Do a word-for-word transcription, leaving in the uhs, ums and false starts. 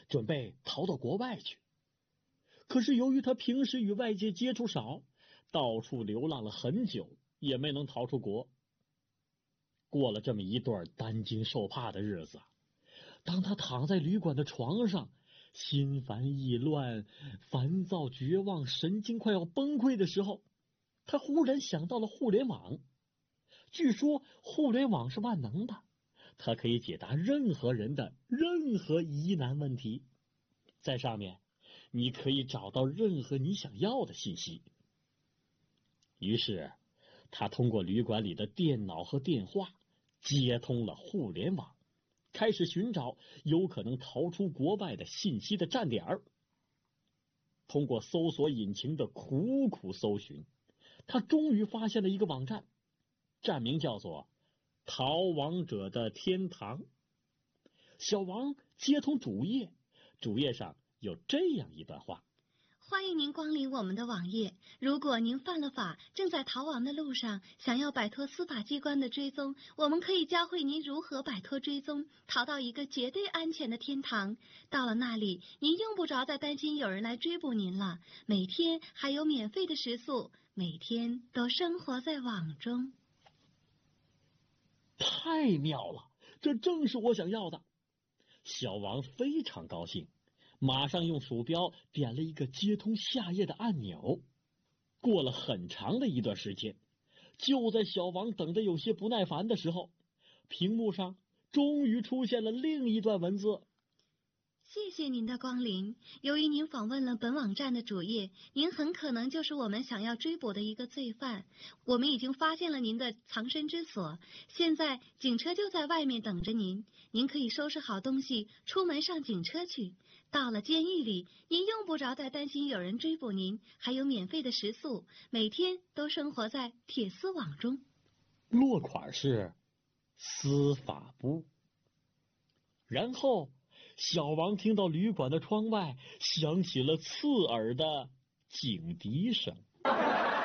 准备逃到国外去。可是由于他平时与外界接触少，到处流浪了很久，也没能逃出国。过了这么一段担惊受怕的日子，当他躺在旅馆的床上，心烦意乱、烦躁绝望、神经快要崩溃的时候，他忽然想到了互联网。据说互联网是万能的，它可以解答任何人的任何疑难问题，在上面你可以找到任何你想要的信息。于是他通过旅馆里的电脑和电话接通了互联网，开始寻找有可能逃出国外的信息的站点儿。通过搜索引擎的苦苦搜寻，他终于发现了一个网站，站名叫做逃亡者的天堂。小王接通主页，主页上有这样一段话： 欢迎您光临我们的网页。如果您犯了法，正在逃亡的路上，想要摆脱司法机关的追踪，我们可以教会您如何摆脱追踪，逃到一个绝对安全的天堂。到了那里，您用不着再担心有人来追捕您了。每天还有免费的食宿，每天都生活在网中。 太妙了，这正是我想要的。小王非常高兴，马上用鼠标点了一个接通下页的按钮。过了很长的一段时间，就在小王等得有些不耐烦的时候，屏幕上终于出现了另一段文字： 谢谢您的光临。由于您访问了本网站的主页，您很可能就是我们想要追捕的一个罪犯。我们已经发现了您的藏身之所，现在警车就在外面等着您。您可以收拾好东西，出门上警车去。到了监狱里，您用不着再担心有人追捕您，还有免费的食宿，每天都生活在铁丝网中。 落款是司法部。然后小王听到旅馆的窗外响起了刺耳的警笛声。